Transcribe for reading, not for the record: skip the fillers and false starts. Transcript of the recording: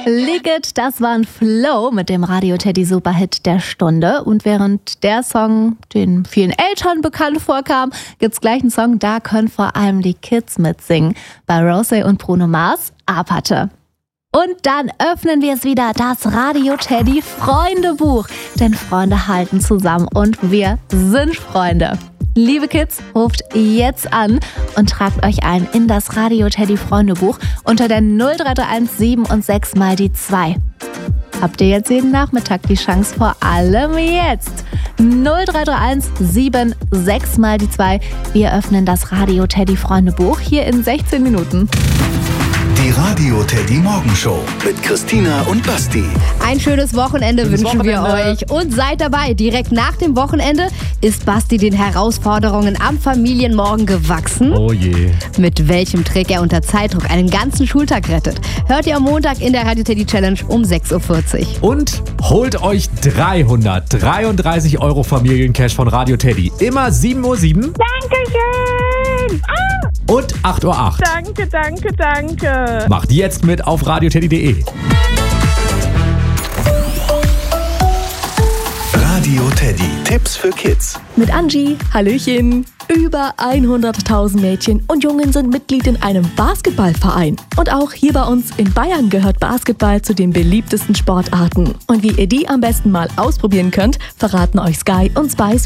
Lick It, das war ein Flow mit dem Radio Teddy Superhit der Stunde. Und während der Song den vielen Eltern bekannt vorkam, gibt's gleich einen Song, da können vor allem die Kids mitsingen. Bei Rosé und Bruno Mars, Apathe. Und dann öffnen wir es wieder, das Radio Teddy Freundebuch. Denn Freunde halten zusammen und wir sind Freunde. Liebe Kids, ruft jetzt an und tragt euch ein in das Radio Teddy Freundebuch unter der 0331 7 und 6 mal die 2. Habt ihr jetzt jeden Nachmittag die Chance, vor allem jetzt. 0331 7 6 mal die 2. Wir öffnen das Radio Teddy Freundebuch hier in 16 Minuten. Die Radio Teddy Morgenshow mit Christina und Basti. Ein schönes Wochenende wünschen wir euch und seid dabei. Direkt nach dem Wochenende ist Basti den Herausforderungen am Familienmorgen gewachsen. Oh je. Mit welchem Trick er unter Zeitdruck einen ganzen Schultag rettet, hört ihr am Montag in der Radio Teddy Challenge um 6.40 Uhr. Und holt euch 333 € Familiencash von Radio Teddy. Immer 7.07 Uhr. Dankeschön! Und 8.08 Uhr. Danke, danke, danke. Macht jetzt mit auf radioteddy.de. Radio Teddy. Tipps für Kids. Mit Angie, Hallöchen. Über 100.000 Mädchen und Jungen sind Mitglied in einem Basketballverein. Und auch hier bei uns in Bayern gehört Basketball zu den beliebtesten Sportarten. Und wie ihr die am besten mal ausprobieren könnt, verraten euch Sky und Spice